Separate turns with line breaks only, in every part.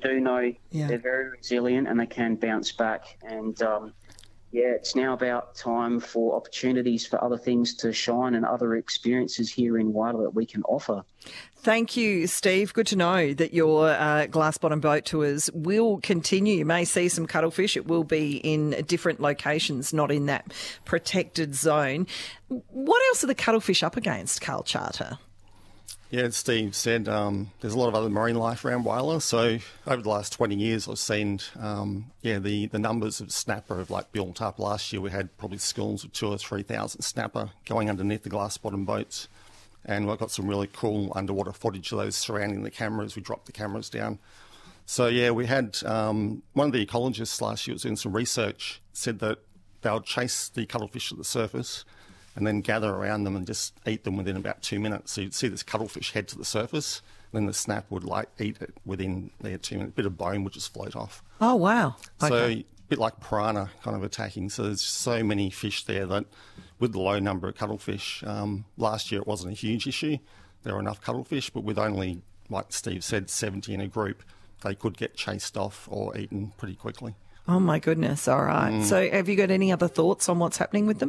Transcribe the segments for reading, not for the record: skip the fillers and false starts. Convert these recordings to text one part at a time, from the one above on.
do know they're very resilient and they can bounce back. And, it's now about time for opportunities for other things to shine and other experiences here in Whyalla that we can offer.
Thank you, Steve. Good to know that your glass bottom boat tours will continue. You may see some cuttlefish. It will be in different locations, not in that protected zone. What else are the cuttlefish up against, Carl Charter?
Yeah, as Steve said, there's a lot of other marine life around Whyalla. So over the last 20 years, I've seen, the numbers of snapper have built up. Last year we had probably schools of 2,000 or 3,000 snapper going underneath the glass bottom boats. And we've got some really cool underwater footage of those surrounding the cameras. We dropped the cameras down. So we had one of the ecologists last year was doing some research, said that they'll chase the cuttlefish at the surface and then gather around them and just eat them within about 2 minutes. So you'd see this cuttlefish head to the surface, and then the snap would eat it within 2 minutes. A bit of bone would just float off.
Oh, wow. Okay.
So a bit like piranha kind of attacking. So there's so many fish there that with the low number of cuttlefish, last year it wasn't a huge issue. There were enough cuttlefish, but with only, like Steve said, 70 in a group, they could get chased off or eaten pretty quickly.
Oh, my goodness. All right. So have you got any other thoughts on what's happening with them?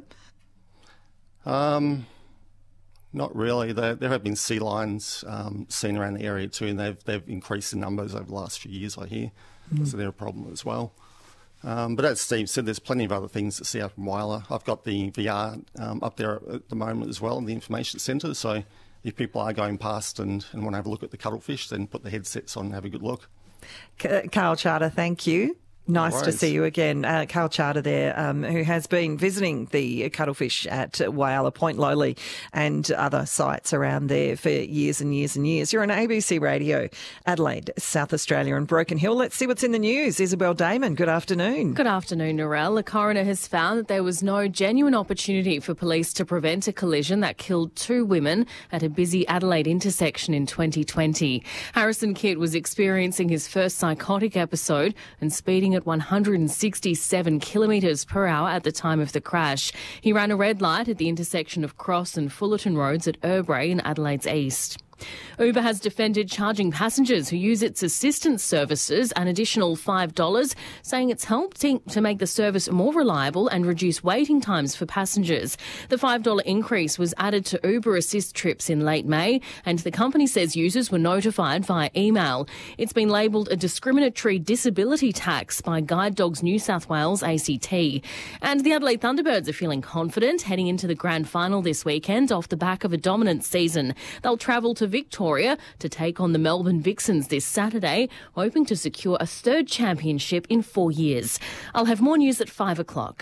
Not really. There have been sea lions seen around the area too, and they've increased in numbers over the last few years, I hear. So they're a problem as well. But as Steve said, there's plenty of other things to see up in Whyalla. I've got the VR up there at the moment as well in the information centre. So if people are going past and want to have a look at the cuttlefish, then put the headsets on and have a good look.
Carl Charter, thank you. Nice to see you again. Carl Charter there, who has been visiting the cuttlefish at Whyalla, Point Lowly and other sites around there for years and years and years. You're on ABC Radio, Adelaide, South Australia and Broken Hill. Let's see what's in the news. Isabel Damon, good afternoon.
Good afternoon, Narelle. A coroner has found that there was no genuine opportunity for police to prevent a collision that killed 2 women at a busy Adelaide intersection in 2020. Harrison Kidd was experiencing his first psychotic episode and speeding at 167 kilometres per hour at the time of the crash. He ran a red light at the intersection of Cross and Fullerton Roads at Urbray in Adelaide's east. Uber has defended charging passengers who use its assistance services an additional $5, saying it's helped to make the service more reliable and reduce waiting times for passengers. The $5 increase was added to Uber Assist trips in late May, and the company says users were notified via email. It's been labelled a discriminatory disability tax by Guide Dogs New South Wales ACT. And the Adelaide Thunderbirds are feeling confident heading into the grand final this weekend off the back of a dominant season. They'll travel to Victoria to take on the Melbourne Vixens this Saturday, hoping to secure a 3rd championship in 4 years. I'll have more news at 5 o'clock.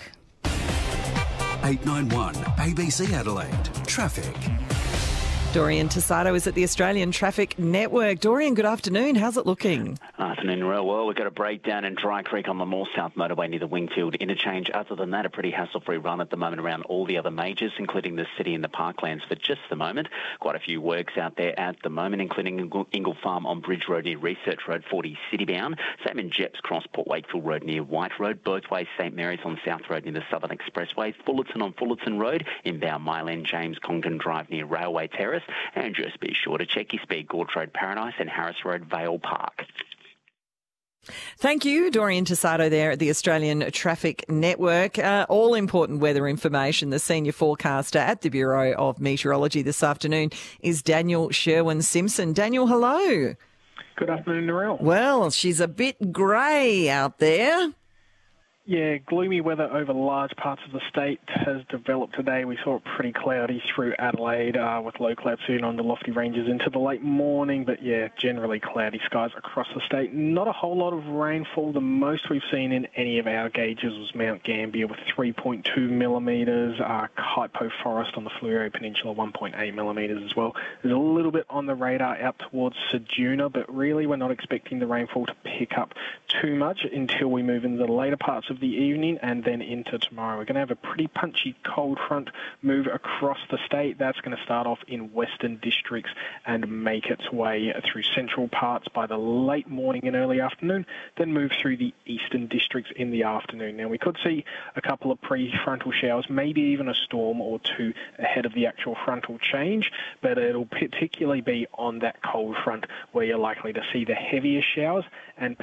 891 ABC Adelaide. Traffic.
Dorian Tasato is at the Australian Traffic Network. Dorian, good afternoon. How's it looking?
Afternoon, Narelle. Well, we've got a breakdown in Dry Creek on the North South motorway near the Wingfield interchange. Other than that, a pretty hassle-free run at the moment around all the other majors, including the city and the parklands for just the moment. Quite a few works out there at the moment, including Ingle Farm on Bridge Road near Research Road, 40 citybound. Same in Jeps Cross, Port Wakefield Road near White Road. Birthway St Mary's on South Road near the Southern Expressway. Fullerton on Fullerton Road. Inbound Mile End, James Congdon Drive near Railway Terrace. And just be sure to check your speed, Gorge Road Paradise and Harris Road Vale Park.
Thank you, Dorian Tasato there at the Australian Traffic Network. All important weather information. The senior forecaster at the Bureau of Meteorology this afternoon is Daniel Sherwin-Simpson. Daniel, hello.
Good afternoon, Narelle.
Well, she's a bit grey out there.
Yeah, gloomy weather over large parts of the state has developed today. We saw it pretty cloudy through Adelaide with low cloud soon on the lofty ranges into the late morning. But yeah, generally cloudy skies across the state. Not a whole lot of rainfall. The most we've seen in any of our gauges was Mount Gambier with 3.2 millimetres. Kaipo Forest on the Fleurieu Peninsula, 1.8 millimetres as well. There's a little bit on the radar out towards Ceduna, but really we're not expecting the rainfall to pick up too much until we move into the later parts of the evening and then into tomorrow. We're going to have a pretty punchy cold front move across the state. That's going to start off in western districts and make its way through central parts by the late morning and early afternoon, then move through the eastern districts in the afternoon. Now, we could see a couple of prefrontal showers, maybe even a storm or two ahead of the actual frontal change, but it'll particularly be on that cold front where you're likely to see the heaviest showers and